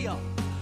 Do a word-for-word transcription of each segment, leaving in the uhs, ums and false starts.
调。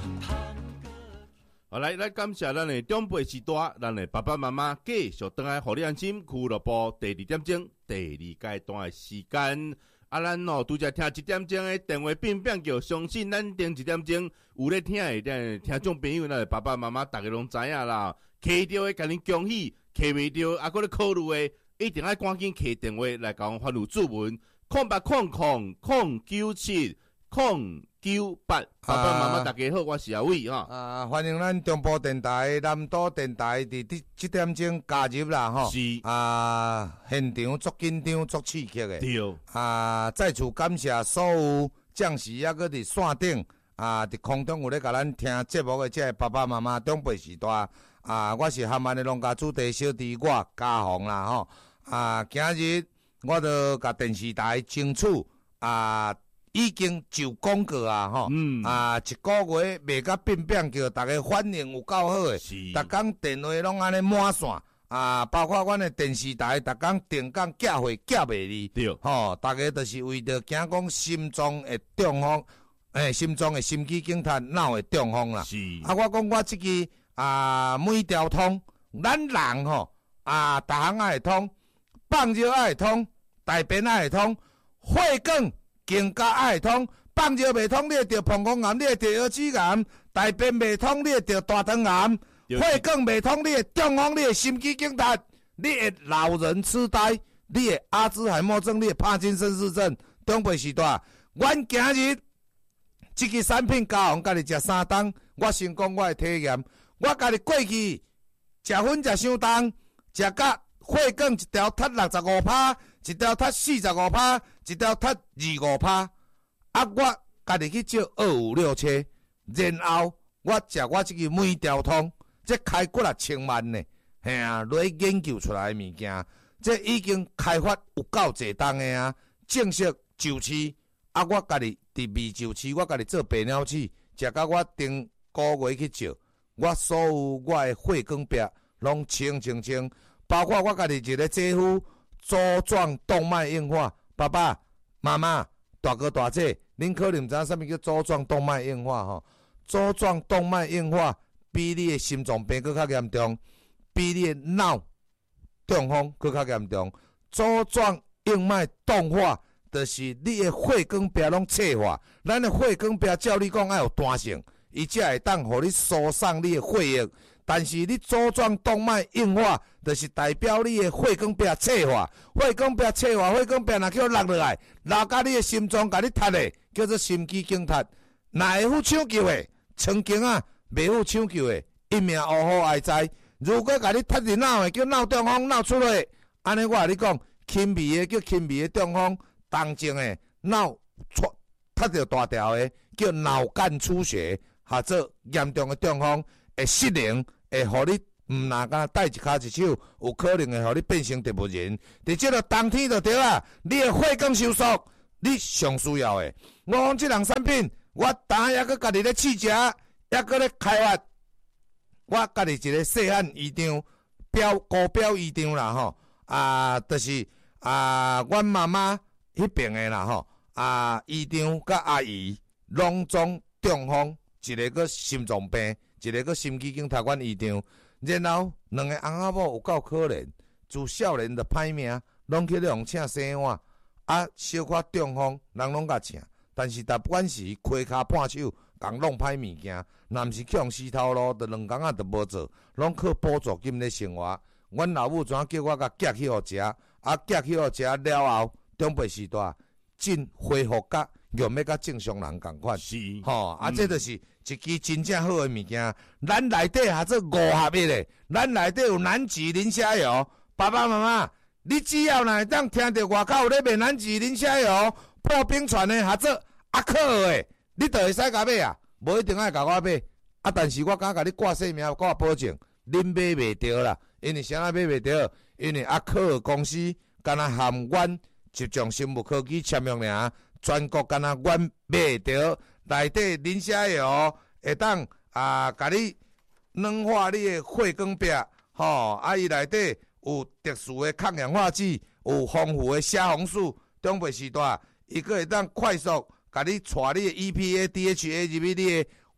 好，来来感谢咱的长辈时代，咱的爸爸妈妈继续回来，互你安心俱乐部第二点钟第二阶段的时间。啊，咱哦拄则听一点钟的电话变变叫，相信咱顶一点钟有咧听的咱听众朋友，咱的爸爸妈妈大家拢知影啦。摕到的，甲恁恭喜；摕袂到，啊，搁咧考虑的，一定要赶紧摕电话来甲阮发入注文，空八空空空九七空九八。爸爸妈妈大家好，我是阿伟哈。 啊，欢迎咱中部电台、南岛电台伫这这点钟加入啦吼。 是啊，现场足紧张、足刺激的。 对。 啊，再次感谢所有将士还搁伫线顶啊，伫空中有咧甲咱听节目的这些爸爸妈妈、长辈时代啊，我是含安的农家主题小弟我嘉宏啦吼。啊，今日我著甲电视台争取啊。已经就广告啊，吼、嗯，啊，一个月卖甲变变叫大家反应有够好诶，逐工电话拢安尼满线啊，包括阮诶电视台，逐工定岗寄货寄袂离， 对， 吼，大家就是为着惊讲心脏会中风，诶，心脏诶心肌梗塞，脑会中风啦。是，啊，我讲我即支啊，每条通，咱人吼啊，逐项也会通，放尿也会通，大便也会通，血管。更加爱通，放尿袂通，你会得膀胱癌，你会得腰子癌；大便袂通，你会得大肠癌；血管袂通，你会中风，你会心肌梗塞，你会老人痴呆，你会阿兹海默症，你会帕金森氏症。长辈时代，阮今日这个产品加红，家己食三档，我先讲我的体验，我家己过去食粉食伤重，食甲血管一条脱六十五趴。一条脱四十五趴，一条脱二五趴。啊，我家己去照二五六七，然后我食我这个每条通，这开几啊千万呢？嘿啊，来研究出来的物件，这已经开发有够侪档的啊！正式就市啊，我家己伫味就市，我家己做白鸟鼠，食到我顶个月去照，我所有我的血管壁拢清清清，包括我家己一个姐夫。组状动脉硬化，爸爸妈妈大哥大姐，恁可能毋知影啥物叫组状动脉硬化吼？组状动脉硬化比你的心脏病搁较严重，比你的脑中风搁较严重。组状硬脉动化，就是你的血管壁拢脆化，咱的血管壁照你讲爱有弹性，伊才会当互你疏散你的血液。但是你组状动脉硬化，就是代表你的血管壁脆化，血管壁脆化，血管壁若叫落落来，落甲你的心脏，甲你踢的，叫做心肌梗塞。若会付抢救的，曾经啊，袂付抢救的，一命呜呼哀哉。如果甲你踢入脑的，叫脑中风、脑出血，安尼我甲你讲，轻微的叫轻微的中风，重症的脑出踢着大条的，叫脑干出血，或者严重的中风会失灵。会互你毋若敢带一骹一手，有可能会互你变成植物人。伫即个冬天就对啊，你的血管收缩，你上需要的。我讲即项产品，我当还佫家己咧试食，还佫咧开发。我家己一个细汉医长，标高标医长啦吼，啊，就是啊，阮妈妈迄边的啦吼，啊，医长甲阿姨拢总中风，一个个心脏病。一个个心肌梗塞，阮医长，然后两个翁仔某有够可怜，自少年的歹命，拢去咧用请洗碗，啊，小可中风，人拢甲请，但是但不管是开骹半手，共弄歹物件，若毋是去用死头路，着两工仔着无做，拢靠补助金咧生活。阮老母怎叫我甲夹去互食，啊，夹去互食了后，长辈时代真恢复甲。用要甲正常人共款，是吼、哦、啊，这就是一支真正好的物件。咱内底还做五合一的，咱内底有南极磷虾油。爸爸妈妈，你只要若会当听到外口有咧卖南极磷虾油、破冰泉的，还做阿克的，你就会使甲买啊，无一定爱甲我买。啊，但是我敢甲你挂性命，我保证，恁买袂着啦。因为啥仔买袂着？因为阿克公司敢若含阮集中生物科技签约尔。全国敢若阮买着内底磷虾油，会当啊，甲你软化你的血管壁，吼、哦，啊，伊内底有特殊的抗氧化剂，有丰富的虾红素，长辈时代，伊个会当快速甲你带你的 E P A、D H A 入去你的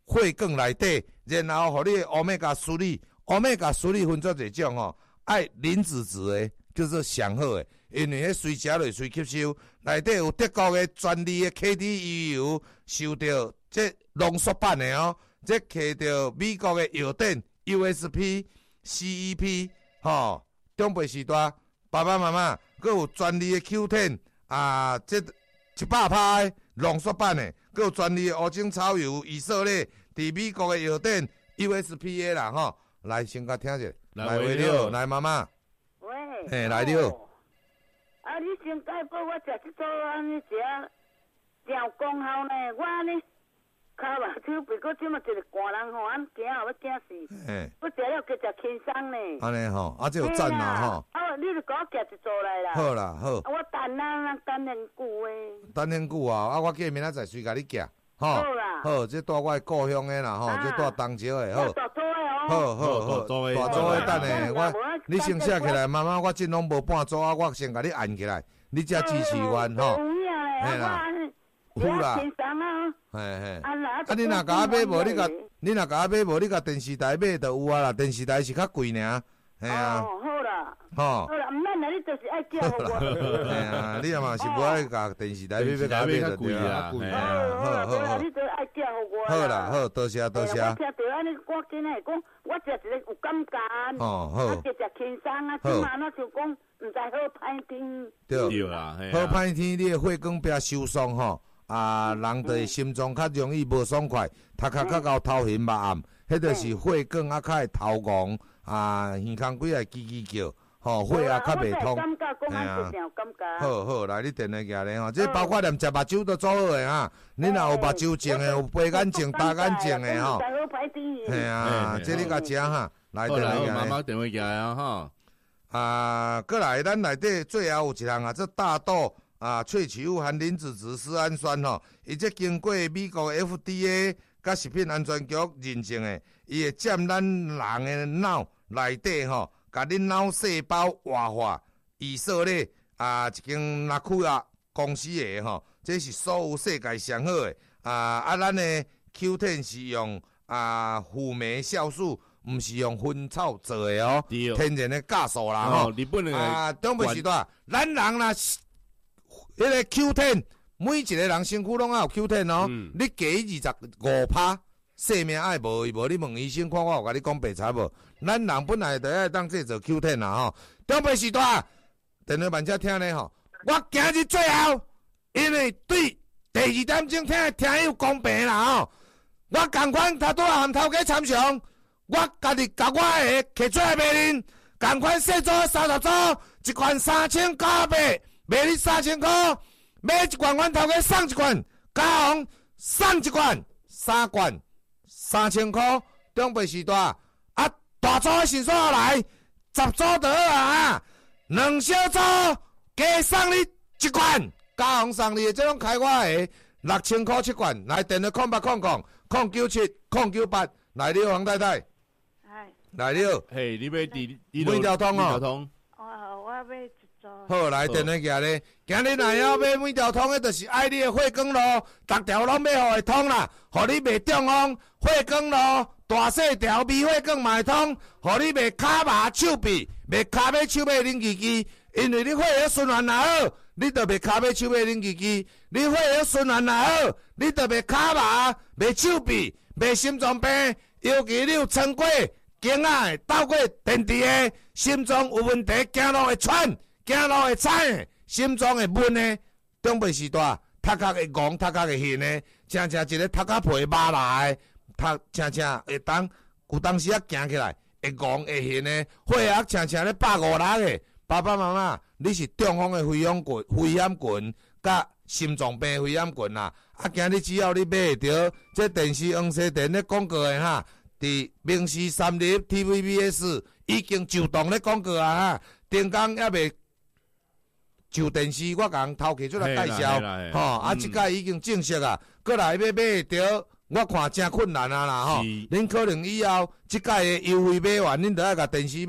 血管内底，然后互你的欧米伽梳理，欧米伽梳理分做一种吼，爱磷脂质的，叫做上好的，因为迄随食落随吸收，内底有德国的专利的 K D 油油，受到这浓缩版的哦，这摕到美国的药典 U S P、C E P， 吼，中辈时代爸爸妈妈，佮有专利的 Q 十 啊，这一百趴的浓缩版的，佮有专利的乌精草油以色列，伫美国的药典 U S P A 啦，吼，来先甲听者，来喂了，来妈妈， 喂， 嘿，来了。 啊，你先解报我食即组安尼食，真有功效呢。我安尼骹目手背，佮即马一个寒人吼，安惊后要惊死。嘿，我食了加食轻松呢。安尼吼，啊，这有赞啦吼。 啊，你就甲我夹一组来啦。 好啦，好。 啊，我等啊，等很久诶。 等很久啊，啊，我计明仔载随甲你夹。好啦，好，这带我故乡的啦，吼，这带东石的，好。 大组的哦。 好好好，大组的等下，我你先写起来，妈妈，我真拢无半组啊，我先甲你按起来，你才支持阮吼。 嘿啦， 有啦。嘿嘿。啊，你若甲我买无，你甲你若甲我买无，你甲电视台买就有啊啦，电视台是较贵尔。嘿啊。 哦，好啦。 吼。 好啦，毋免啦，你就是爱叫我。 嘿啊，你啊嘛是无爱甲电视台买买甲买就对啊。 贵啊，好好好。你都爱叫我。 好啦，好，多谢多谢。 我听到安尼，我今日讲，我食一个有感觉。 哦，好。 我食食轻松啊，即马那就讲，毋知好歹天。 对啦， 好歹天，你的血管壁收缩吼，啊，人的心脏较容易无爽快，头壳较高头晕目暗，迄就是血管啊较会头戆，啊，耳孔鬼会叽叽叫，吼，血啊较袂通。 嘿啊， 好好，来你电话举咧吼，这包括连食目睭都做好诶哈，你若有目睭症诶，有白眼症、大眼症诶吼，嘿啊，这你甲食哈，来电话举咧。 妈妈电话举啊哈。 啊，过来，咱内底最后有一项啊，这大豆啊，萃取物含磷脂质丝氨酸吼，伊这经过美国 F D A 甲食品安全局认证诶，伊会占咱人诶脑内底吼，甲恁脑细胞活化。以色列啊，一间纳库亚公司诶吼，这是所有世界上好诶啊！啊，咱诶 Q 十 是用啊辅酶酵素，毋是用薰草做诶哦，天然诶酵素啦吼。 日本诶啊，中辈时代，咱人啦，迄个 Q 十，每一个人身躯拢爱有 Q 十哦。嗯、你加二十五趴，性命爱无无？你问医生看，我有甲你讲白菜无？咱人本来就爱当这做 Q 十啦吼。中辈时代。电话慢车听咧吼，我今日最后，因为对第二点钟听的听友公平啦吼，我共款头拄含头家参详，我家己甲我的摕出来卖恁，共款四组三十组，一罐三千九百，卖你三千块，买一罐阮头家送一罐，加红送一罐，三罐三千块，中辈时代啊，大组的先数来，十组就好啊。两小组加送你一罐，加红送你的，这种开我的六千块七罐，来电话空八空空空九七空九八，来了黄太太， 哎， 来了， 嘿，你要第每条通哦， 哦，我要买一组。 好，来电话举咧，今日若要买每条通的，就是爱你的血管咯，逐条拢要互会通啦，互你袂中风，血管咯，大细条微血管嘛会通，互你袂骹麻手臂。袂骹尾手尾冷叽叽，因为你血液循环若好，你就袂骹尾手尾冷叽叽；你血液循环若好，你就袂骹麻、袂手臂、袂心脏病。尤其你有穿过经啊，斗过电池的，心脏有问题，走路会喘，走路会颤，心脏会闷的，中辈时代，头壳会戆，头壳会晕的，正正一个头壳皮麻来，头正正会当有当时啊行起来。会戆会晕的，血压常常咧百五六的。爸爸妈妈，你是中风的肺氧群、肺炎群，甲心脏病肺炎群啦。啊，今日只要你买着这电视黄色电咧广告的哈，伫明视三立 T V B S 已经就动咧广告啊哈。顶工还未就电视，我共头起出来介绍，吼啊，即个已经正式啊，过来要买着。我看真困难啊啦吼，恁可能以后即届的优惠买完，恁就爱甲电视买，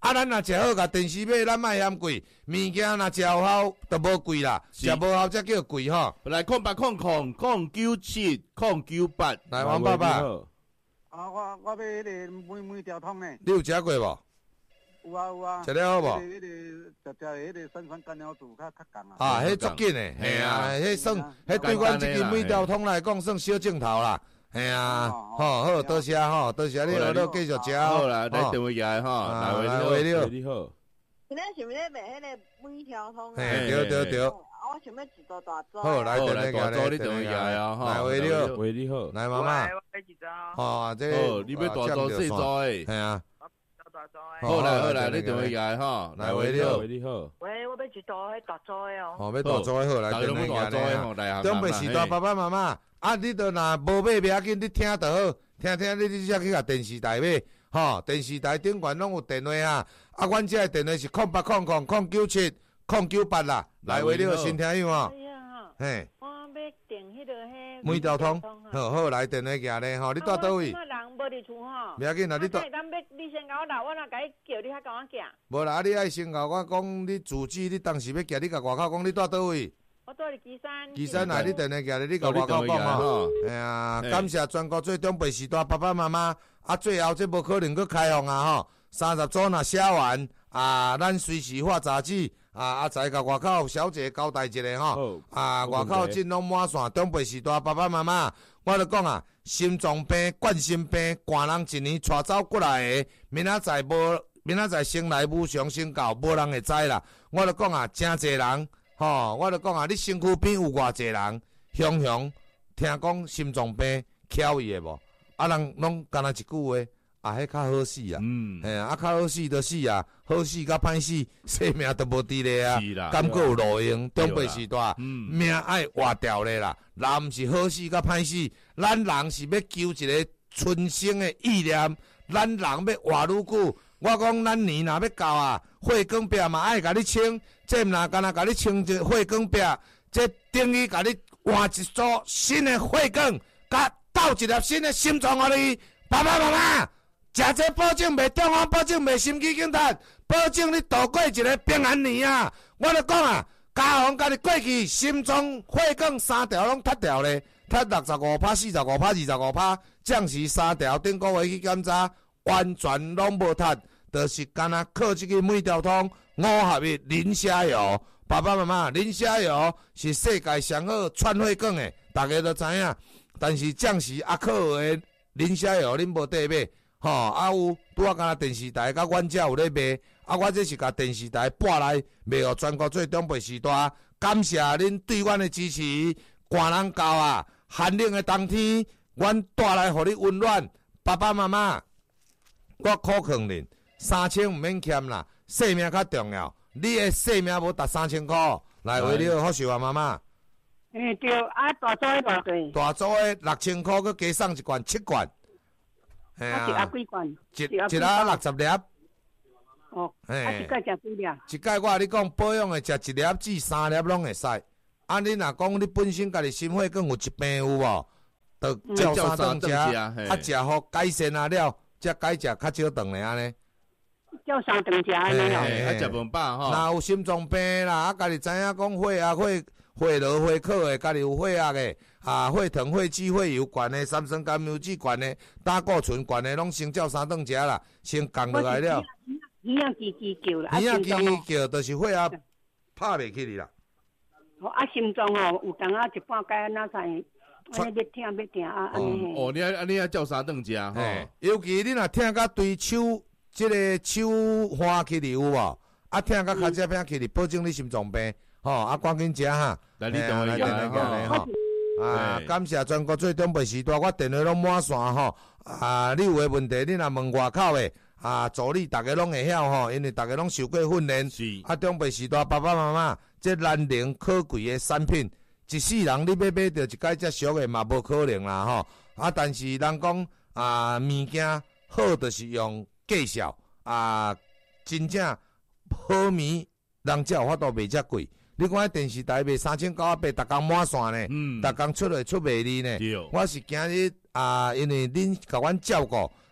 啊，咱若食好，甲电视买，咱莫嫌贵。物件若食有效，就无贵啦。食无效才叫贵吼。 来，空八空空空九七空九八， 来，王爸爸。 啊，我我要迄个梅梅条通呢。 你有食过无？ 有啊有啊。 食了好无？ 迄个食食迄个酸酸干鸟肚较较强啊。 啊，迄足紧诶，嘿啊，迄算，迄对阮即支梅条通来讲算小镜头啦。嘿啊，吼好，多谢吼，多谢你，你继续食好啦，来电话来吼，来话了，你好。 今仔想要卖迄个梅条通。 嘿，对对对。 我想要一桌大桌。 好，来电话来，大桌你电话来啊，哈。 来话了， 喂你好， 来妈妈。 我买一桌。 哦，这哦，你要大桌细桌诶。 系啊。 大桌诶。 好来好来，你电话来哈，来话了，喂你好。 喂，我要一桌迄大桌诶哦。 哦，要大桌诶好，来电话来。准备时代爸爸妈妈。啊！你都若无买袂要紧，你听就好，听听你你才去甲电视台买，吼！电视台顶悬拢有电话啊！啊，阮这电话是空八空空空九七空九八啦，来话你好，新听友哦。嘿。 我要订迄个迄。 梅条通，好好来电话寄咧吼，你住倒位？ 我人无伫厝吼。 袂要紧啦，你住。 咱要你先甲我留，我若甲你叫你较甲我寄。 无啦，你爱先甲我讲你自己，你当时要寄，你甲外口讲你住倒位？ 我住伫岐山。 岐山来，你电话寄咧，你甲外口讲吼。哎呀，感谢全国最长辈时代爸爸妈妈，啊，最后这无可能去开放啊吼。三十组若写完，啊，咱随时发杂志，啊，啊，再甲外口小姐交代一下吼。啊，外口真拢满线，长辈时代爸爸妈妈，我著讲啊，心脏病、冠心病，寒人一年带走过来的，明仔载无，明仔载生来无常生到，无人会知啦。我著讲啊，真侪人。吼，我著讲啊，你身躯边有偌济人，雄雄听讲心脏病巧伊的无？啊，人拢干那一句话，啊，迄较好死啊，嗯，嘿啊，较好死就死啊，好死甲歹死，生命都无伫咧啊，敢佫有路用？长辈时代，命爱活掉咧啦，若毋是好死甲歹死，咱人是要求一个春生的意念，咱人要活愈久。我讲咱年若要到啊，火光壁嘛爱甲你清。这毋若干那甲你清一火光壁，这等于甲你换一组新的火光，甲倒一粒新的心脏互你。爸爸妈妈，食这保证袂中风，保证袂心肌梗塞，保证你度过一个平安年啊！我著讲啊，家宏家己过去心脏火光三条拢脱掉咧，脱六十五趴、四十五趴、二十五趴，暂时三条顶个月去检查，完全拢无脱，就是干那靠这个每条通。五合一磷虾油，爸爸妈妈，磷虾油是世界上好串火管的，大家都知影。但是暂时啊靠的磷虾油恁无得买，吼啊有拄啊敢若电视台甲阮遮有咧卖，啊我这是甲电视台拨来卖互全国最长辈时代，感谢恁对阮的支持。寒人到啊，寒冷的冬天，阮带来互你温暖。爸爸妈妈，我可劝恁，三千毋免欠啦。性命较重要，你的性命无达三千块，来为了好受啊，妈妈。 诶，对，啊，大组的偌济？ 大组的六千块，佮加送一罐七罐。 系啊。一盒几罐？ 一一盒六十粒。 哦。啊，一盖食几粒？ 一盖我你讲保养的，食一粒至三粒拢会使。啊，你若讲你本身家己心血管有一病有无？就照三顿食，啊，食好改善啊了，才改食较少顿的安尼。 照三顿食安尼哦， 啊食饭饱吼。 若有心脏病啦，啊，家己知影讲血压、血血落、血考的，家己有血压的，啊，血糖、血脂、血油悬的，三酸甘油脂悬的，胆固醇悬的，拢先照三顿食啦，先降落来了。 耳仔叽叽叫啦， 耳仔叽叽叫，就是血压拍袂起哩啦。 哦，啊，心脏吼有当啊一半解哪才，安尼要听要听啊，安尼。 哦，你啊，你啊照三顿食吼。 尤其你若听甲对手。即个手花起哩有无？啊，听甲脚趾片起哩，保证你心脏病，吼！啊，赶紧食哈。 来，你等我一下吼。啊，感谢全国最长辈时代，我电话拢满线吼。啊，你有诶问题，你若问外口诶，啊，助理大家拢会晓吼，因为大家拢受过训练。 是。 啊，长辈时代爸爸妈妈，这难能可贵诶产品，一世人你要买到一解遮俗诶嘛无可能啦吼。啊，但是人讲啊，物件好就是用。介绍啊，真正好米，人才有法度卖遮贵。你看电视台卖三千九百八，逐工满线呢，嗯，逐工出来出卖你呢。我是今日啊，因为恁甲阮照顾，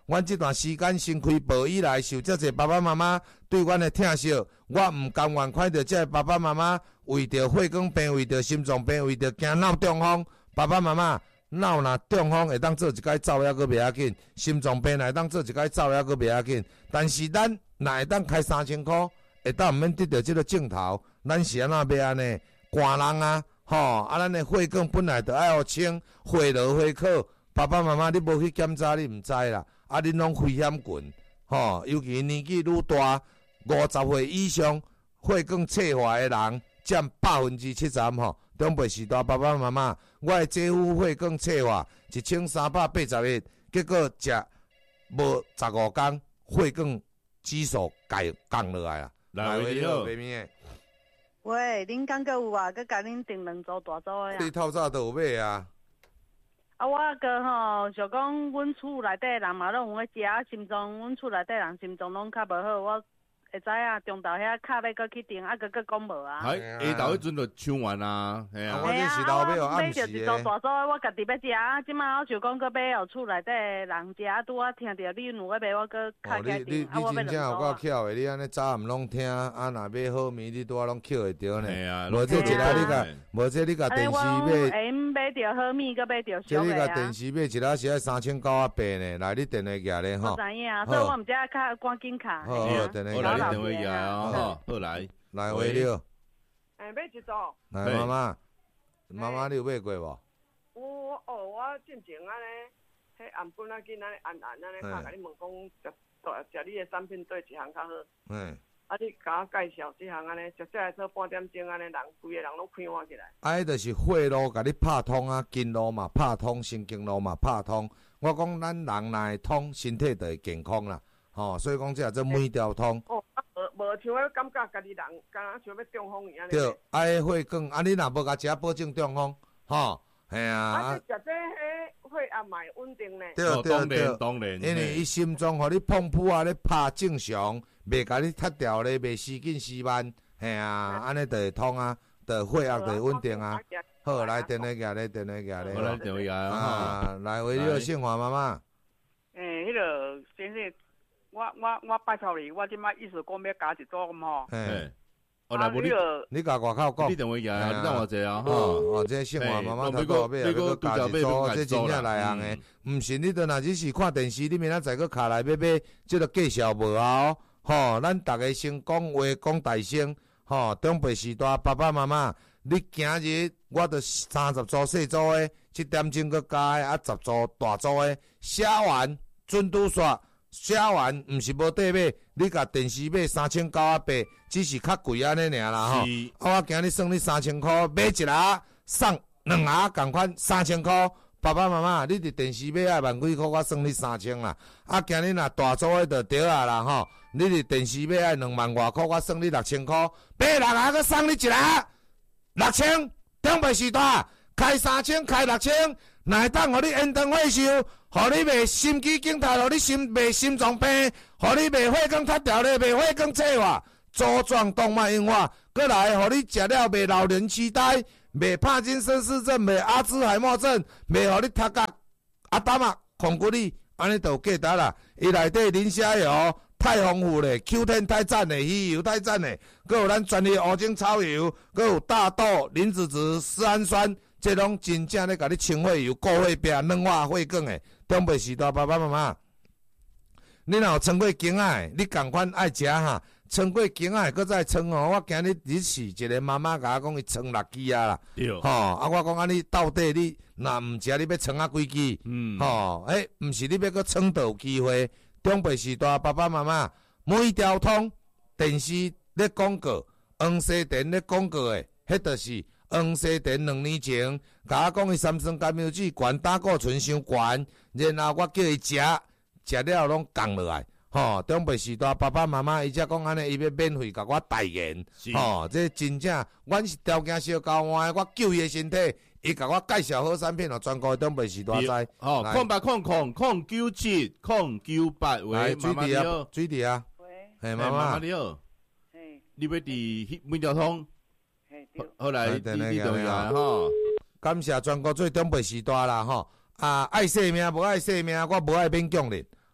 阮即段时间先开播以来，受遮侪爸爸妈妈对阮的疼惜，我毋甘愿看到遮爸爸妈妈为着血管病、为着心脏病、为着惊闹中风，爸爸妈妈闹若中风会当做一摆走还阁袂要紧，心脏病会当做一摆走还阁袂要紧，但是咱若会当开三千箍，会当毋免得到即个镜头，咱是安怎要安尼？寒人啊，吼、哦，啊，咱的血管本来就爱互清，血落血考，爸爸妈妈你无去检查，你毋知啦。啊，恁拢危险群，吼、哦，尤其年纪愈大，五十岁以上，血管脆化的人占百分之七十，吼。中北时代爸爸妈妈，我的姐夫血管脆化一千三百八十日，结果食无十五天，血管指数降降落来啦。 来，你好， 妹妹。 喂，恁敢阁有啊？阁甲恁订两组大组的啊？ 你透早都有买啊？ 啊，我个吼，想讲，阮厝内底人嘛拢有咧食，啊，心脏，阮厝内底人心脏拢较无好，我会知影中昼遐卡要搁去订，啊，搁搁讲无啊。 哎，下昼迄阵就抢完啊，系啊。 我这是老尾哦，暗时的。买着一组大组的，我家己要食啊，即马我想讲，搁买互厝内底人食，啊，拄啊听着你有要买，我搁卡起来订，啊，我要两组啊。你真正有够巧的，你安尼早暗拢听，啊，若买好面，你拄啊拢捡会着呢。 系啊， 无这一下你甲，无这你甲电视买。 哎，买着好面，搁买着俗的啊。 这你甲电视买一下是爱三千九啊八呢，来你电话举咧吼。 我知影啊，所以我毋知影较赶紧卡。 好，好，电话举。 我来电话举啊。哦，好来， 来回了。 哎，买一组。 来，妈妈，妈妈你有买过无？ 我哦，我进前安尼，迄按本仔紧安尼按按安尼，拍甲你问讲，食食你的产品对一项较好。嗯。啊，你甲我介绍这项安尼，食起来做半点钟安尼，人规个人拢快活起来。啊， 迄就是血路甲你拍通啊，筋路嘛拍通，神经路嘛拍通。我讲咱人若会通，身体就会健康啦。吼、哦，所以讲这做每条通。 哦，啊，无无像迄感觉家己人，敢若想要中风一样。 对，啊，血管，啊，你若无甲食保证中风，吼，系啊。 啊，食这迄血压嘛稳定呢。 对对对， 对， 当然。 因为伊心脏互你碰扑啊，咧拍正常，袂甲你踢掉咧，袂失紧失慢，系啊，安尼就会通啊，就血压就会稳定啊。好，来电话举咧，电话举咧。 我来电话举啊，来为了姓华妈妈。 诶，迄个先生。我我我拜托你，我即摆意思讲要加一组咁吼。 嘿， 哦，来无你你甲外口讲， 你电话举啊，你等我者啊，吼。 哦，这姓华妈妈头到尾啊，搁加一组，这真正来行诶。毋是你倒若只是看电视，你明仔载搁卡来要买，即个介绍无啊哦。吼，咱逐个先讲话讲大声，吼，中辈时代爸爸妈妈，你今日我着三十组细组诶，七点钟搁加诶，啊十组大组诶，写完准拄煞。写完毋是无底买，你甲电视买三千九啊八，只是较贵安尼尔啦吼。啊，我今日算你三千箍，买一盒送两盒共款三千箍。爸爸妈妈，你伫电视买爱万几箍，我算你三千啦。啊，今日若大组诶就对啊啦吼。你伫电视买爱两万外箍，我算你六千箍。买六盒搁送你一盒六千，中辈时代开三千开六千，若会当互你延长退休。互你袂心肌梗塞，互你心袂心脏病，互你袂血管塌掉咧，袂血管脆化，组状动脉硬化，过来互你食了袂老年痴呆，袂帕金森氏症，袂阿兹海默症，袂互你头壳阿胆啊控骨力，安尼就有价值啦。伊内底磷虾油太丰富咧 ，Q 十太赞咧，鱼油太赞咧，佮有咱专业乌精草油，佮有大豆、磷脂质、丝氨酸。这拢真正咧，甲你清血油、固血壁、软化血管诶。中辈时代爸爸妈妈，你若有撑过颈仔，你共款爱食哈。撑过颈仔，搁再撑哦。我今日日是一个妈妈甲我讲，伊撑六支啊啦。 对。 吼、哦，啊，我讲安尼到底你若毋食，你要撑啊几支？嗯。吼、哦，诶、欸，毋是你要搁撑到有机会。中辈时代爸爸妈妈，每条通电视咧广告，黄西田咧广告诶，迄著是。黄西田两年前，甲我讲伊三酸甘油酯悬胆固醇伤悬，然后我叫伊食，食了拢降落来。吼、哦，中辈时代爸爸妈妈伊才讲安尼，伊要免费甲我代言。吼、哦，这真正，阮是条件小交换，我救伊的身体，伊甲我介绍好产品，就全国中辈时代知。 哦，空八空空空九七空九八喂， 水弟啊，水弟啊。 喂。 嘿，妈妈。 你好。 嘿。 你要伫每条通？好来，你你重要吼， 感谢全国最中辈时代啦吼，啊爱生命无爱生命，我无爱勉强哩，吼。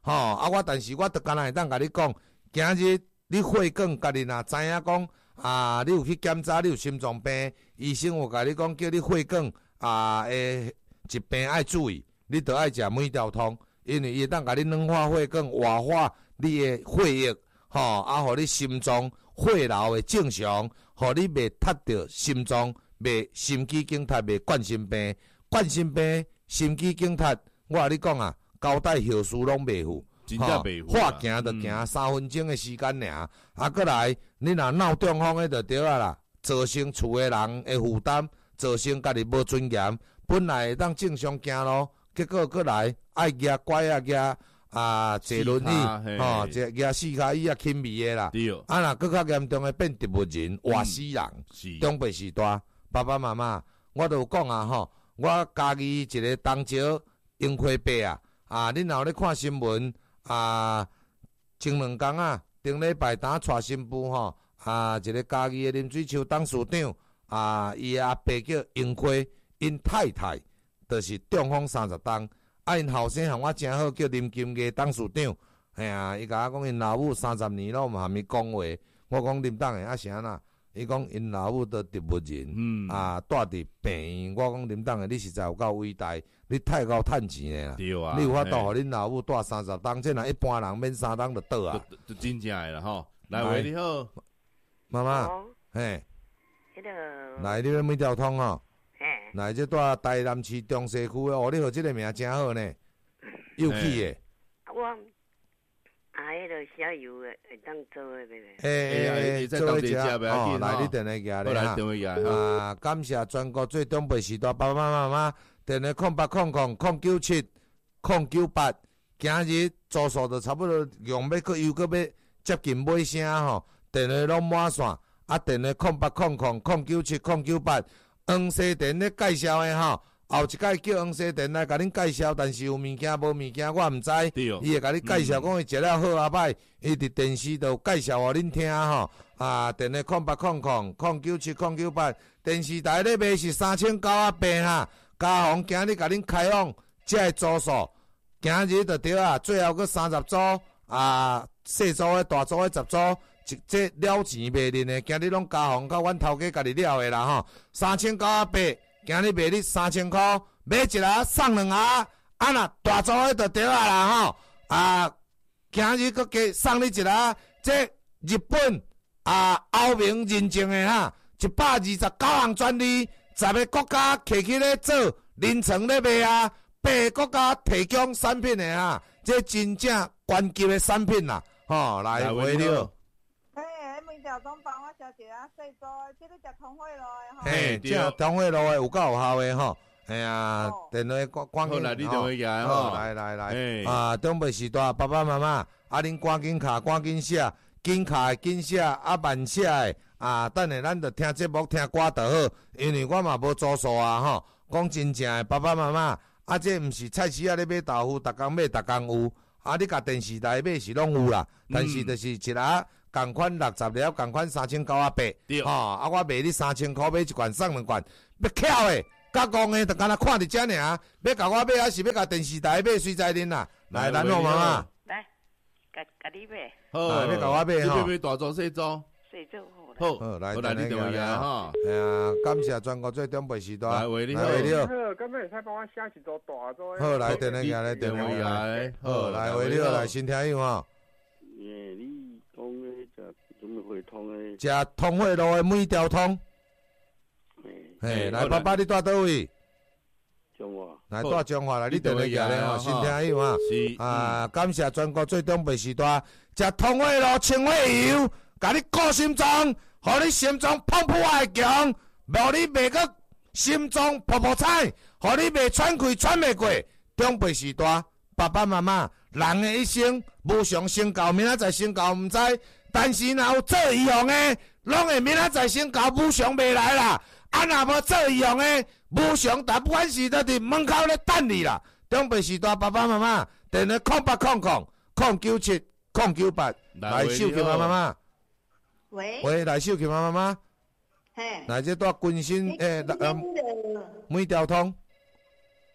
吼、哦、啊我但是我著干那会当甲你讲，今日你血管，家己若知影讲啊，你有去检查，你有心脏病，医生有甲你讲叫你血管啊诶疾病爱注意，你著爱食鎂条通，因为伊会当甲你软化血管，活化你诶血液，吼、哦、啊，互你心脏血流诶正常，互你袂踢着心脏，袂心肌梗塞，袂冠心病，冠心病、心肌梗塞，我甲你讲啊，交代后事拢袂赴。 真正袂赴话行就行三分钟的时间尔，啊，过来你若闹中风的就对啊啦，造成厝的人的负担，造成家己无尊严，本来会当正常行路，结果过来爱举拐啊举啊坐轮椅，吼，这举四脚椅啊轻微的啦，啊，若搁较严重的变植物人，活死人，中辈时代，爸爸妈妈，我都有讲啊吼，我家己一个东石英辉伯啊，啊，恁若有咧看新闻。啊，前两天啊，顶礼拜当带新妇吼，啊，一个嘉义的林水树董事长啊，伊阿伯叫英辉，因太太就是中风三十档，啊，因后生和我真好，叫林金gia董事长，哎呀，伊甲我讲因老母三十年拢毋含伊讲话，我讲林董的啊啥啦？伊讲因老母都植物人，嗯、啊，住伫病院，我讲林董的你实在有够伟大。你太够趁钱的啦， 对啊， 你有法度互恁老母住三十档，这若一般人免三档就倒啊， 就真正的啦吼。来，喂，你好， 妈妈，嘿， 迄个， 来，你要鎂条通吼， 嘿， 来，这住台南市中西区的哦，你号这个名真好呢，有气的。 我啊，迄个小油的会当做的袂袂？ 诶诶，做伙食，哦，来，你电话举咧哈，电话举啊，感谢全国最长辈时代爸爸妈妈。电话空八空空空九七空九八，今日住数就差不多用要去又搁要接近尾声吼，电话拢满线，啊电话空八空空空九七空九八，黄西店咧介绍的吼，后一届叫黄西店来甲恁介绍，但是有物件无物件我毋知，伊会甲你介绍讲伊食了好啊歹，伊伫电视都介绍互恁听吼，啊电话空八空空空九七空九八，电视台咧卖是三千九啊八哈。嘉宏今日甲恁开放，这个组数，今日就对啊，最后佫三十组啊，细组的、大组的十组，即这了钱卖恁的，今日拢嘉宏甲阮头家家己了的啦吼，三千九啊八，今日卖你三千箍，买一盒送两盒，啊若大组的就对啊啦吼，啊，今日佫加送你一盒，这日本啊欧明认证的哈，一百二十九项专利。十个国家摕起咧做，临床咧卖啊，八个国家提供产品的啊，这真正关键的产品啦，吼，来回了。 嘿，鎂条通帮我小姐啊，细组的，这个食通惠路的吼。 嘿，这通惠路的有够有效的吼，哎呀，电话关关紧， 来你电话举吼， 来来来，啊，长辈时代爸爸妈妈，啊，恁赶紧卡，赶紧写，紧卡紧写，啊慢写的。啊，等下咱就听节目听歌就好，因为我嘛无做数啊吼。讲真正诶，爸爸妈妈，啊，这毋是菜市仔咧买豆腐，逐工买逐工有。啊，你甲电视台买是拢有啦，但是就是一盒共款六十粒，共款三千九啊八。吼、哦，啊，我卖你三千箍买一罐送两罐，要巧诶，甲讲诶，就敢若看伫遮尔，要甲我买还是要甲电视台买，随在恁啦。来，咱好妈妈。 来，甲甲你买。 好，要甲我买吼。 你要买大组细组？ 细组。 好，好来， 来你电话呀哈！ 哎呀，感谢全国最长辈时代。 来，喂你好， 喂你好。 好，敢要会使帮我写一组大组？ 好，来电话呀，来电话呀。好，来喂你好，来新听友哈。 耶，你讲诶，食什么汇通诶？ 食通惠路诶鎂条通。嘿，来爸爸，你住叨位？ 中华。 来住中华来，你电话呀咧吼，新听友哈。是。啊，感谢全国最长辈时代，食通惠路清血油。甲你顾心脏，互你心脏砰砰爱强，无你袂个心脏噗噗彩，互你袂喘气喘袂过。长辈时代，爸爸妈妈，人的一生无常先到，明仔载先到毋知，但是若有做预防的，拢会明仔载先到，无常袂来啦。啊，若无做预防的，无常但不管是在伫门口咧等你啦。长辈时代，爸爸妈妈，电话空八空空空九七空九八，来秀琴妈妈。 喂， 喂，来秀琴妈妈， 嘿， 来这带军心诶，呃，鎂条通，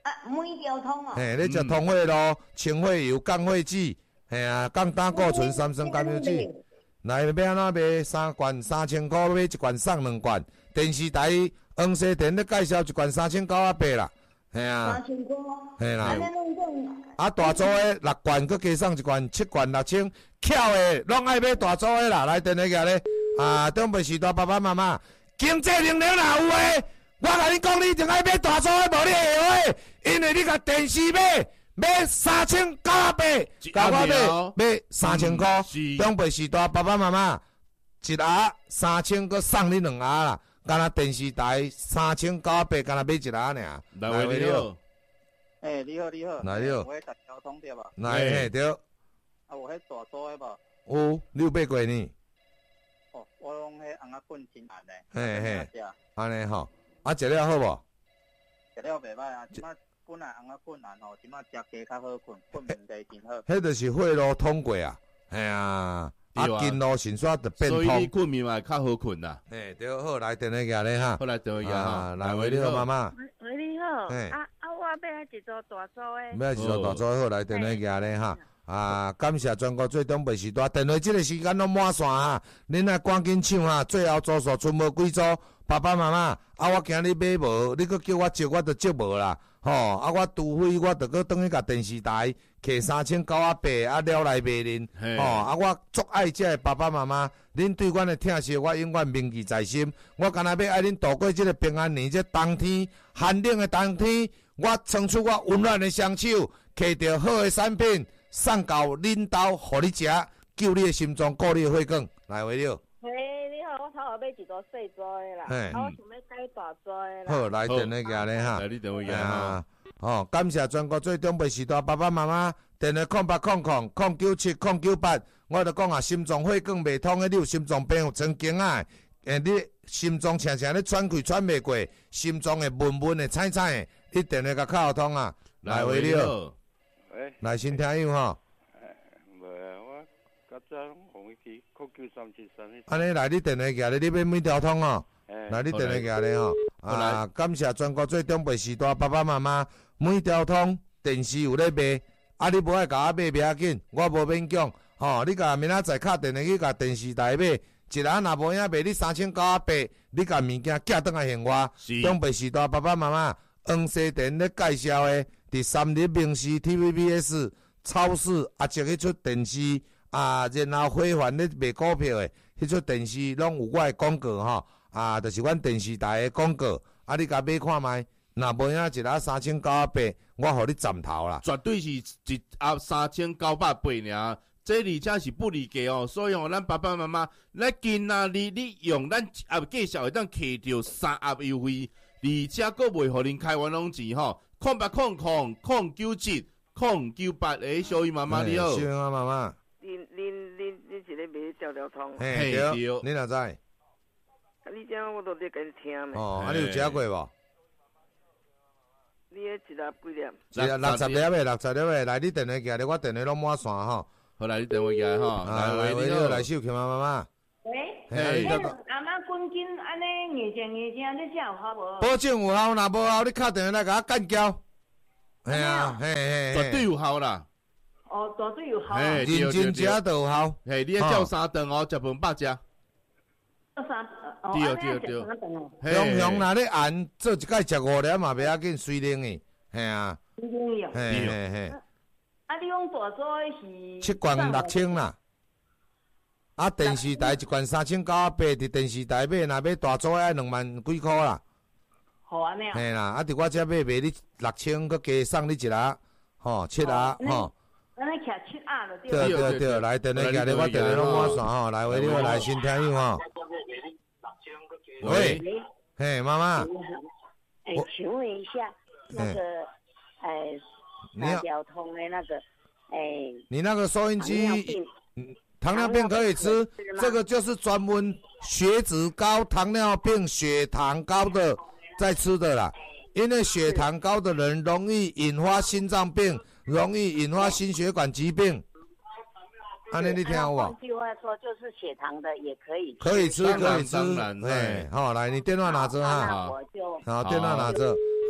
啊，每条通哦。 嘿，你食通血路、清血油、降血脂，嘿啊，降胆固醇、三酸甘油酯。来要安怎买？三罐三千块，买一罐送两罐。电视台黄西田咧介绍一罐三千九啊八啦，嘿啊。 三千块。 嘿啦。啊，大组的六罐，佮加送一罐，七罐六千。巧的拢爱买大组的啦，来电话举咧。啊，长辈时代爸爸妈妈，经济能力若有诶。我甲你讲，你一定爱买大组的，无你会晓的，因为你甲电视买买三千九啊八，甲我买买三千块。长辈时代爸爸妈妈，一盒三千，佮送你两盒啦。敢若电视台三千九啊八，敢若买一盒尔。 来位你好， 哎，你好你好， 来你好， 我迄交通对吧？ 来嘿对。啊， 有迄大组的无？ 有，你有买过呢？ 哦，我用迄红仔粉真暗的。 嘿嘿，安尼吼。啊，食了好无？ 食了袂歹啊，即摆本来红仔粉难吼，即摆食鸡较好困，困问题真好。 迄著是血路通过啊，哎呀，啊筋路迅速就变通。 所以你困眠嘛较好困啦。 嘿，对，好来电话举咧哈。 好来电话举哈。 来喂，你好妈妈。 喂，你好。啊啊，我要一组大组的。 要一组大组好来电话举咧哈。啊，感谢全国最长辈时代，电话即个时间拢满线哈，恁爱赶紧抢哈，最后组数剩无几组。爸爸妈妈，啊，我惊你买无，你搁叫我接，我就接无啦，吼，啊，我除非我就搁转去甲电视台摕三千九啊八，啊了来卖恁，吼，啊，我足爱这个爸爸妈妈，恁对阮的疼惜，我永远铭记在心。我干那要爱恁度过这个平安年，这冬天寒冷的冬天，我伸出我温暖的双手，摕着好的产品送到恁兜，互你食，救你的心脏，顾你的血管，来为了。 嘿，你好，我头后买一组细组的啦，啊，我想要改大组的啦。 好，来电话举咧哈。 来，你电话举哈。 哦，感谢全国最长辈时代爸爸妈妈，电话空八空空空九七空九八，我著讲啊，心脏血管袂通的，你有心脏病有曾经啊，诶，你心脏常常咧喘气喘袂过，心脏会闷闷的、菜菜的，你电话甲敲通啊。来，喂，你好。喂。来，新听友吼。 无啊，我较早红一期九九三七三。 安尼来，你电话举咧，你要每条通哦。来，你电话举咧吼。啊，感谢全国最长辈时代爸爸妈妈，每条通电视有咧卖，啊，你无爱甲我买袂要紧，我无勉强。吼，你甲明仔载敲电话去甲电视台买，一人若无影卖你三千九啊八，你甲物件寄倒来还我。长辈时代爸爸妈妈，黄西田咧介绍的，伫三立名视 T V B S 超市啊，即迄出电视啊，然后辉煌咧卖股票的，迄出电视拢有我的广告吼，啊，就是阮电视台的广告，啊，你甲买看卖，若无影一盒三千九啊八，我互你斩头啦。 绝对是一盒三千九百八尔，这而且是不离价哦。所以哦，咱爸爸妈妈，咱今仔日你用咱一盒介绍会当摕到三盒优惠，而且佫袂互恁开冤枉钱吼。空八空空空九七空九八的小姨妈妈你好。 小姨妈妈。 恁恁恁恁是咧卖条条通？ 嘿对，你哪知？ 啊，你这样我都咧跟听咩？ 哦，啊，你有食过无？ 你迄一粒几粒？ 六六十粒的，六十粒的，来你电话举咧，我电话拢满线吼。 好，来你电话举吼。 来，喂，你好，来秀琴妈妈妈。 喂， 嘿， 阿妈滚紧安尼硬正硬正，你这有效无？ 保证有效，若无效，你敲电话来甲我干交。嘿啊，嘿嘿， 绝对有效啦。 哦，绝对有效。 认真食就有效。 嘿，你要照三顿哦，食饭百食。 照三，哦， 对对对。 常常若咧按做一摆食五粒嘛，袂要紧，水灵的，嘿啊。 水灵的。 嘿嘿嘿。 啊，你用大组的是？ 七罐六千啦。啊，电视台一罐三千九啊八，伫电视台买，若买大组爱两万几箍啦。 好安尼啊。 嘿啦，啊，伫我遮买卖你六千，佮加送你一盒，吼，七盒，吼。 安尼徛七盒就对。对对对，来电话举咧，我电话拢满线吼，来喂，你好，来新听友吼。喂，嘿，妈妈。 哎，请问一下，那个，哎，三条通的那个，哎。 你那个收音机。糖尿病可以吃，这个就是专门血脂高、糖尿病、血糖高的在吃的啦。因为血糖高的人容易引发心脏病，容易引发心血管疾病。安尼你听有无？ 换句话说，就是血糖的也可以吃。 可以吃，可以吃。哎，好，来，你电话拿着哈。 那我就。 好，电话拿着。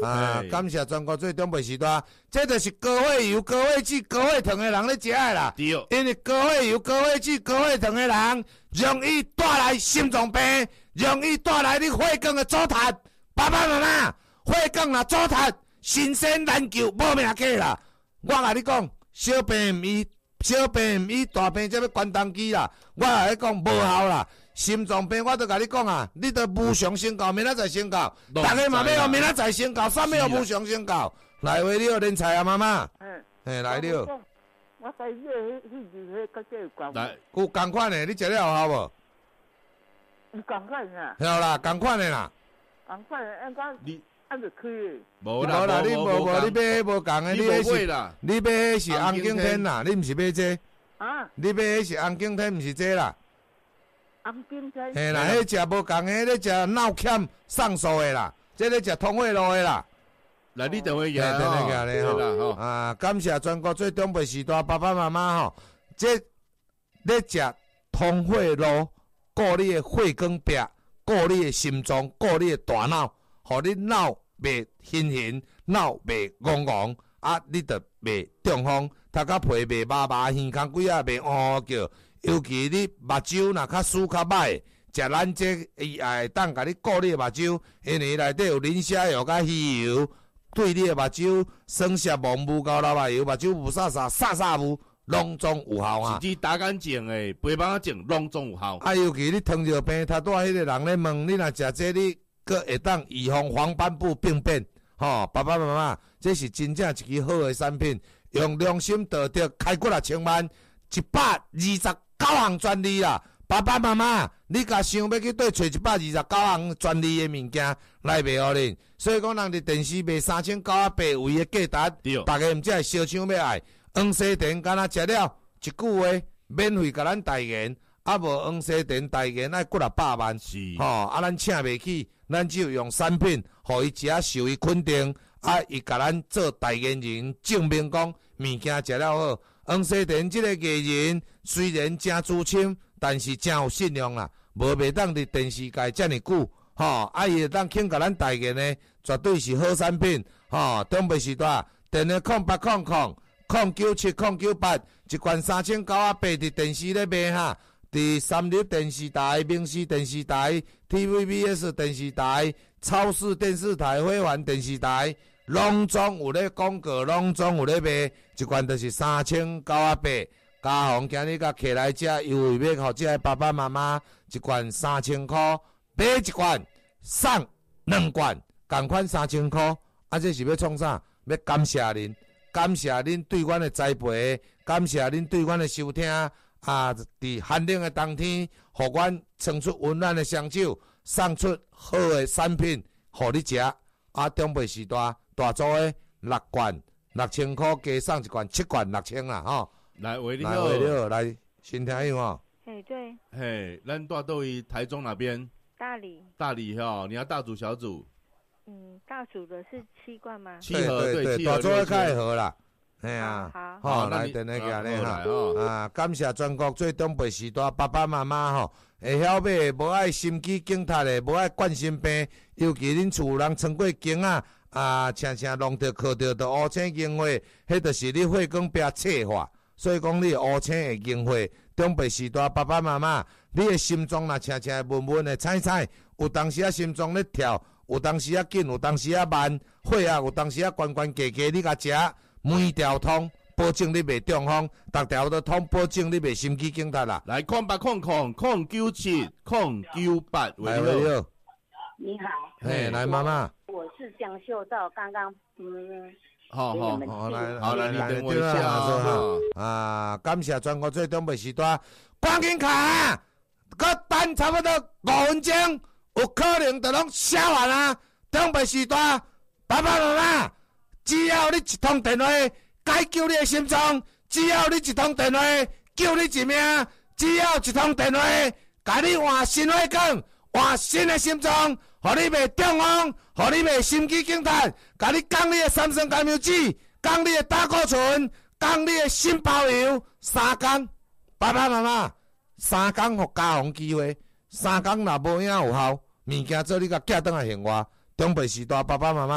啊，感谢全国最中北时代，这就是高血油、高血脂、高血糖的人咧食的啦。 对， 因为高血油、高血脂、高血糖的人，容易带来心脏病，容易带来你血管的阻塞。爸爸妈妈，血管若阻塞，身身难救，无命过啦。我甲你讲，小病唔医，小病唔医，大病才要关当机啦。我甲你讲，无效啦。心脏病，我都甲你讲啊，你都无常宣告，明仔载宣告，大家嘛要明仔载宣告，啥物要无常宣告？来回了，恁菜啊，妈妈。嗯。嘿，来了。 我在迄迄迄迄个有共。 来，有共款的，你食了有效无？ 有共款啊。 有啦，共款的啦。 共款的，按讲你按着开的。 无啦，无啦，你无无，你买迄无共的，你迄是，你买迄是红景天啦，你毋是买这。啊。你买迄是红景天，毋是这啦。 红景天。 嘿啦，迄食无共的，咧食脑欠上素的啦，这咧食通血路的啦。 来，你等会下等会下咧吼。啊，感谢全国最中北时代爸爸妈妈吼，这咧食通血路，顾你的血管壁，顾你的心脏，顾你的大脑，互你脑袂昏昏，脑袂戆戆，啊，你着袂中风，头壳皮袂麻麻，耳孔鬼啊袂嗷嗷叫。尤其你目睭若较输较歹，食咱这伊也会当甲你顾你的目睭，因为内底有磷虾油甲鱼油，对你的目睭酸涩蒙雾高老目油，目睭雾煞煞煞煞雾，拢总有效啊！ 甚至打干净的、肥胖症拢总有效。 啊，尤其你糖尿病头拄仔迄个人咧问你，若食这你佫会当预防黄斑部病变，吼、哦！爸爸妈妈，这是真正一支好的产品，用良心道德开几啊千万，一百二十九项专利啦！爸爸妈妈，你甲想要去对找一百二十九项专利的物件来卖互恁，所以讲人伫电视卖三千九啊八位的价值，大家毋才会烧抢要爱。黄西田敢若食了一句话，免费甲咱代言，啊无黄西田代言爱几啊百万，吼、哦、啊咱请袂起，咱只有用产品，互伊食啊受伊肯定，啊伊甲咱做代言人，证明讲物件食了好。黄西田即个艺人虽然真资深，但是真有信用啦，无袂当伫电视界遮尔久，吼、哦，啊伊会当肯甲咱代言的，绝对是好产品，吼、哦，中北时代电话空八空空空九七空九八，一罐三千九啊八伫电视咧卖哈，伫三立电视台、明视电视台、T V B S 电视台、超视电视台、辉煌电视台。拢总有咧广告，拢总有咧卖，一罐就是三千九啊八。家宏今日甲客来遮优惠要互遮爸爸妈妈一罐三千块，买一罐送两罐，共款三千块。啊，这是要创啥？要感谢恁，感谢恁对阮的栽培，感谢恁对阮的收听。啊，伫寒冷的冬天，互阮撑出温暖的双手，送出好的产品，互你食。啊，中北时代。大组的六罐六千块，加送一罐七罐六千啦，吼！ 来，喂，你好， 来，喂，你好，来，新听友吼。 嘿，对。 嘿，咱大都于台中哪边？ 大理。 大理哈，你要大组小组？ 嗯，大组的是七罐吗？ 七盒， 对对对，大组的开盒啦。哎呀， 好， 好，来，等下个咧哈。啊，感谢全国最东北时代爸爸妈妈吼，会晓买，无爱心肌梗塞的，无爱冠心病，尤其恁厝有人穿过经啊。啊，常常弄着靠着着乌青硬化，迄就是你血管壁脆化，所以讲你乌青会硬化。中北时代爸爸妈妈，你的心脏若常常闷闷的踩踩，有当时啊心脏咧跳，有当时啊紧，有当时啊慢，血啊有当时啊关关结结，你甲食每条通，保证你袂中风，逐条都通，保证你袂心肌梗塞啦。 来，空八空空空九七空九八， 来，你好。 你好。 嘿，来，妈妈。 我是江秀照，刚刚嗯， 好好好来好来，你等我一下啊！啊，感谢全国最东北时代，赶紧卡，佮等差不多五分钟，有可能就拢写完啊！东北时代，爸爸妈妈，只要你一通电话解救你的心脏，只要你一通电话救你一命，只要一通电话，甲你换新血管，换新的心脏。互你袂中风，互你袂心肌梗塞，甲你降你的三酸甘油酯，降你的胆固醇，降你的心包油，三工，爸爸妈妈，三工互家宏机会，三工若无影有效，物件做你甲寄转来还我。中北时代爸爸妈妈，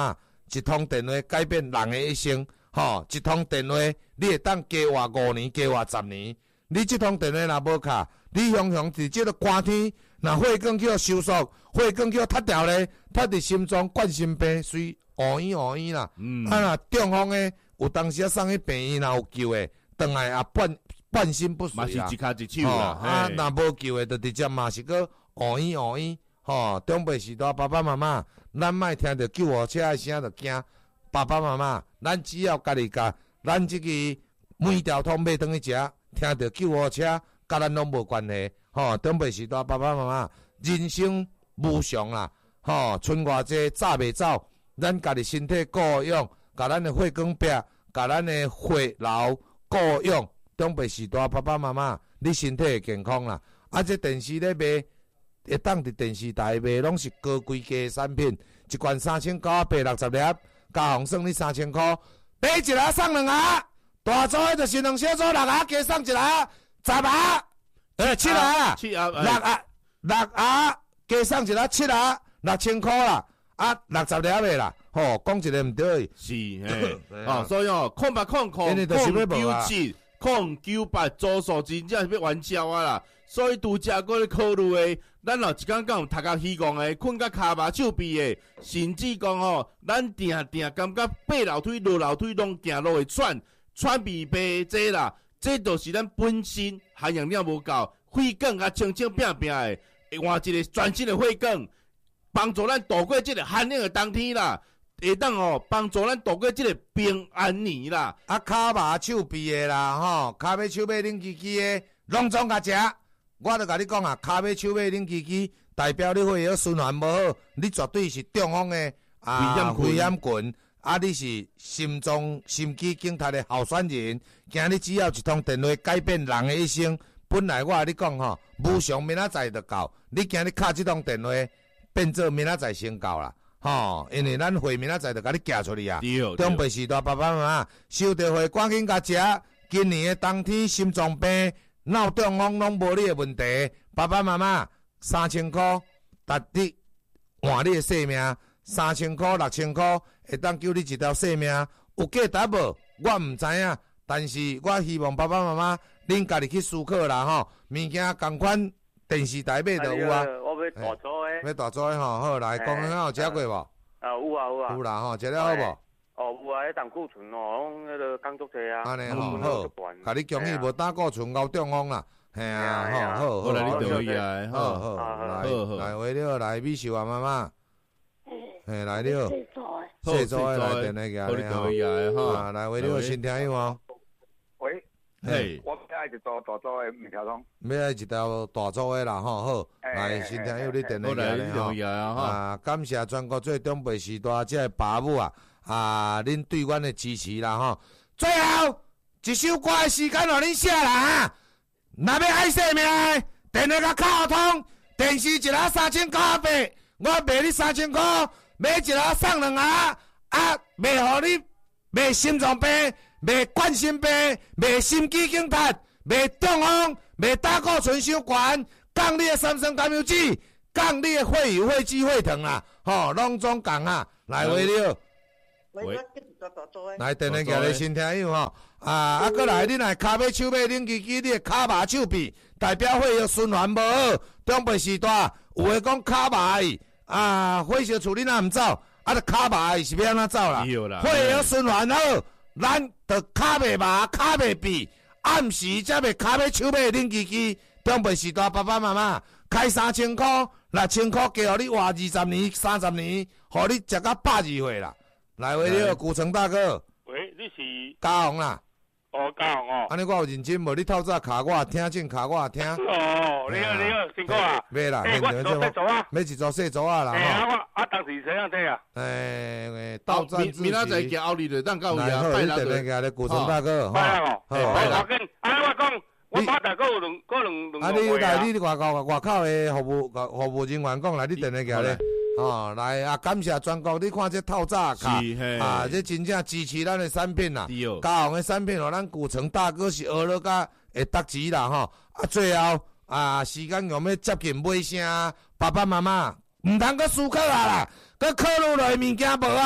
一通电话改变人的一生，吼，一通电话你会当加活五年，加活十年。你这通电话若无卡，你雄雄伫这个寒天，若血管叫收缩，血管叫塌掉咧，塌伫心脏冠心病，随乌烟乌烟啦。嗯。啊，若中风诶，有当时啊送去病院，若有救诶，转来也半半身不遂啦。嘛是一骹一手啦。啊，若无救诶，就直接嘛是个乌烟乌烟。吼，中辈时代爸爸妈妈，咱莫听到救护车诶声就惊。爸爸妈妈，咱只要家己甲咱即个每条通买转去食，听到救护车，甲咱拢无关系。吼，中辈时代爸爸妈妈，人生无常啦。吼，剩偌济早袂走，咱家己身体顾养，甲咱诶血管壁，甲咱诶血流顾养。中辈时代爸爸妈妈，你身体会健康啦。啊，这电视咧卖。会当伫电视台卖，拢是高规格的产品，一罐三千九百六十粒，加红算你三千块，买一盒送两盒，大组的就是两小组六盒，加送一盒，十盒，诶七盒，七盒，六盒，六盒加送一盒七盒，六千块啦，啊六十粒的啦，吼，讲一个毋对， 是嘿，哦，所以哦，空八空空空九七空九八组数真正是要玩笑啊啦。所以拄则搁咧考虑诶，咱若一工敢有读甲虚戆诶，困甲骹麻手臂诶，甚至讲吼，咱定定感觉爬楼梯、落楼梯拢行路会喘，喘鼻白这啦，这就是咱本身含氧量无够，血管啊清清拼拼诶，会换一个全新诶血管，帮助咱度过即个寒冷诶冬天啦，会当吼帮助咱度过即个平安年啦。 啊，骹麻手臂诶啦，吼，骹尾手尾冷叽叽诶，拢总甲食。我著甲你讲啊，骹尾手尾冷叽叽，代表你血液循环无好，你绝对是中风的啊危险群，啊你是心脏心肌梗塞的候选人。今日只要一通电话改变人的一生。本来我甲你讲吼，无常明仔载就到，你今日敲这通电话，变做明仔载先到啦。吼，因为咱会明仔载就甲你寄出去啊。中辈时代爸爸妈妈收到会赶紧甲食。今年的冬天心脏病。脑中风拢无你的问题，爸爸妈妈三千块，值你换你的性命，三千块、六千块会当救你一条性命，有价值无？我毋知影，但是我希望爸爸妈妈恁家己去思考啦吼，物件共款电视台买就有啊。 我要大组的， 要大组的吼，好来，公园有食过无？ 啊有啊有啊。 有啦吼，食了好无？ 哦，有啊，迄胆固醇哦，拢迄个工作者啊。 安尼吼好，甲你建议无胆固醇高中风啦，嘿啊，好好好， 来你同意啊， 好好来来为了来美秀啊妈妈，嘿来了，细组的来电来个咧吼，啊来为了新听友哦。 喂，嘿，我爱一条大组的面条通。 要爱一条大组的啦吼，好，来新听友你电来个咧吼，啊感谢全国最中辈时代这爸母啊。啊，恁对阮的支持啦吼！最后一首歌的时间，互恁写啦哈！若要爱生命的，电话甲卡通，电视一盒三千九百，我卖你三千块，买一盒送两盒，啊，卖互你卖心脏病、卖冠心病、卖心肌梗塞、卖中风、卖胆固醇伤悬，降你的三酸甘油酯，降你的血油、血脂、血糖啦，吼，拢总降啊！来为了。 喂， 来电话叫你新听友吼，啊啊，过来，你若骹尾手尾冷叽叽，你骹麻手臂代表血液循环无好，中辈时代有诶讲骹麻的啊，火烧厝你若毋走，啊，着骹麻的是要安怎走啦？血液循环好，咱着骹袂麻，骹袂痹，暗时才袂骹尾手尾冷叽叽。中辈时代爸爸妈妈开三千块、六千块，加互你活二十年、三十年，互你食到百二岁啦。来，为了古城大哥。 喂，你是？ 嘉宏啦。 哦，嘉宏哦。 安尼我有认真无？你透早卡我听，正卡我听。 哦，你好，你好，辛苦啊。 买啦， 诶，我做细组啊。 买一组细组啊啦。 诶，啊我啊，当时怎样睇啊？ 诶，到站之前。 明仔载行后日就当到呀。拜啦，电话个古城大哥。 拜啦哦。 好， 好啦。啊，我讲，我马大哥有两，个两两。 啊，你来，你外口外口的服务服务人员讲来，你电话个咧。哦，来啊！感谢全国，你看这透早卡啊，这真正支持咱的产品啦。嘉宏的产品，互咱古城大哥是学了甲会得钱啦吼。啊，最后啊，时间用要接近尾声，爸爸妈妈毋通阁思考啊啦，阁考虑落物件无啊。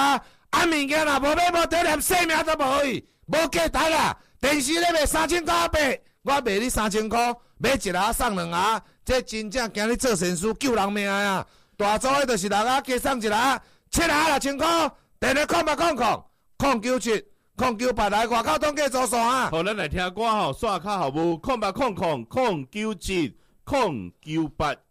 啊物件若无买无得，连性命都无去，无价值啦。电视咧卖三千块八，我卖你三千块，买一盒送两盒，这真正今日做善事救人命啊！大组的就是六盒加送一盒，七盒六千块，电话空八空空空九七空九八来外口统计做线啊！ 好，咱来听歌吼，刷卡号码空八空空空九七空九八。